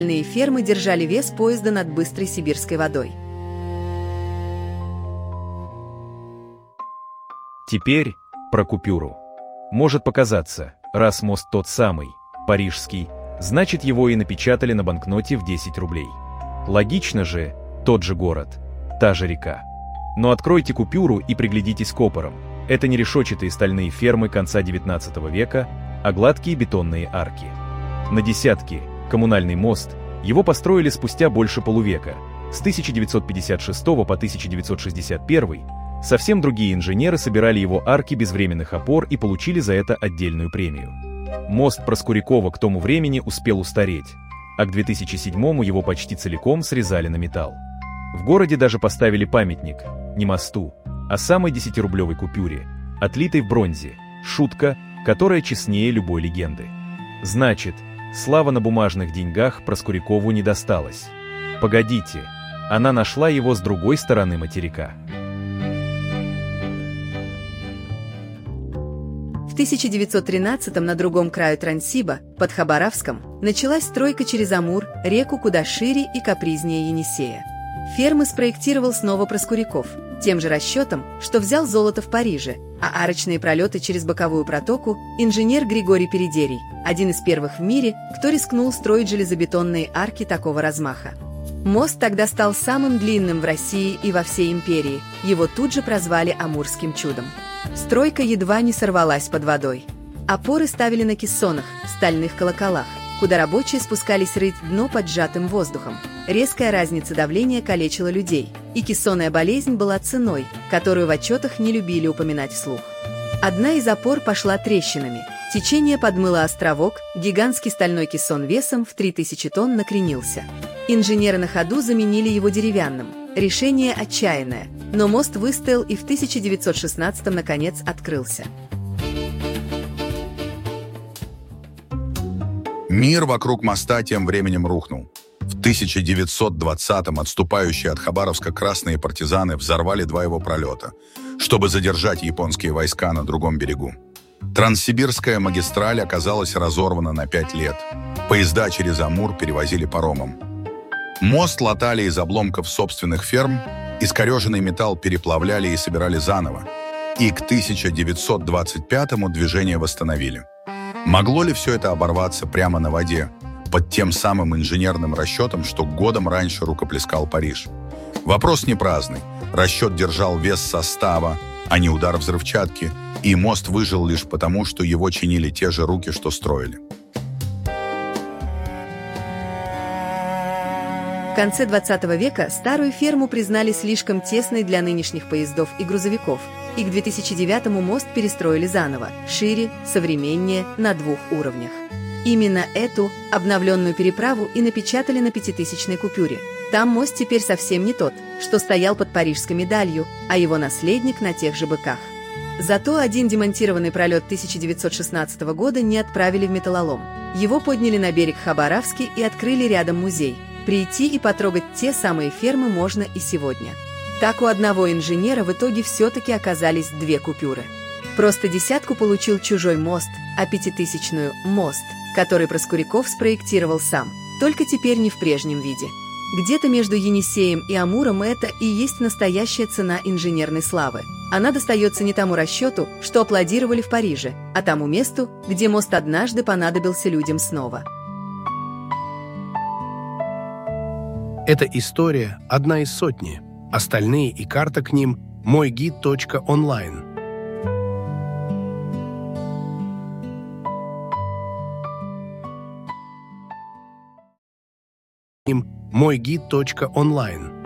Остальные фермы держали вес поезда над быстрой сибирской водой. Теперь про купюру. Может показаться, раз мост тот самый, парижский, значит его и напечатали на банкноте в 10 рублей. Логично же, тот же город, та же река. Но откройте купюру и приглядитесь к опорам. Это не решетчатые стальные фермы конца 19 века, а гладкие бетонные арки. На десятки, коммунальный мост, его построили спустя больше полувека. С 1956 по 1961 совсем другие инженеры собирали его арки без временных опор и получили за это отдельную премию. Мост Проскурякова к тому времени успел устареть, а к 2007 его почти целиком срезали на металл. В городе даже поставили памятник, не мосту, а самой 10-рублевой купюре, отлитой в бронзе, шутка, которая честнее любой легенды. Значит, слава на бумажных деньгах Проскурякову не досталась. Погодите, она нашла его с другой стороны материка. В 1913-м на другом краю Транссиба, под Хабаровском, началась стройка через Амур, реку куда шире и капризнее Енисея. Фермы спроектировал снова Проскуряков, тем же расчетом, что взял золото в Париже, а арочные пролеты через боковую протоку – инженер Григорий Передерий, один из первых в мире, кто рискнул строить железобетонные арки такого размаха. Мост тогда стал самым длинным в России и во всей империи, его тут же прозвали Амурским чудом. Стройка едва не сорвалась под водой. Опоры ставили на кессонах, стальных колоколах, куда рабочие спускались рыть дно под сжатым воздухом. Резкая разница давления калечила людей, и кессонная болезнь была ценой, которую в отчетах не любили упоминать вслух. Одна из опор пошла трещинами. Течение подмыло островок, гигантский стальной кессон весом в 3000 тонн накренился. Инженеры на ходу заменили его деревянным. Решение отчаянное, но мост выстоял и в 1916-м наконец открылся. Мир вокруг моста тем временем рухнул. В 1920-м отступающие от Хабаровска красные партизаны взорвали 2 его пролета, чтобы задержать японские войска на другом берегу. Транссибирская магистраль оказалась разорвана на 5 лет. Поезда через Амур перевозили паромом. Мост латали из обломков собственных ферм, искореженный металл переплавляли и собирали заново. И к 1925-му движение восстановили. Могло ли все это оборваться прямо на воде, под тем самым инженерным расчетом, что годом раньше рукоплескал Париж? Вопрос не праздный. Расчет держал вес состава, а не удар взрывчатки, и мост выжил лишь потому, что его чинили те же руки, что строили. В конце 20 века старую ферму признали слишком тесной для нынешних поездов и грузовиков, и к 2009-му мост перестроили заново, шире, современнее, на 2 уровнях. Именно эту обновленную переправу и напечатали на 5000-ной купюре. Там мост теперь совсем не тот, что стоял под парижской медалью, а его наследник на тех же быках. Зато один демонтированный пролет 1916 года не отправили в металлолом. Его подняли на берег Хабаровский и открыли рядом музей. Прийти и потрогать те самые фермы можно и сегодня. Так у одного инженера в итоге все-таки оказались 2 купюры. Просто десятку получил чужой мост, а 5000-ную – мост, который Проскуряков спроектировал сам, только теперь не в прежнем виде. Где-то между Енисеем и Амуром это и есть настоящая цена инженерной славы. Она достается не тому расчету, что аплодировали в Париже, а тому месту, где мост однажды понадобился людям снова. Эта история – одна из сотни. Остальные и карта к ним – мойгид.онлайн. мойгид.онлайн.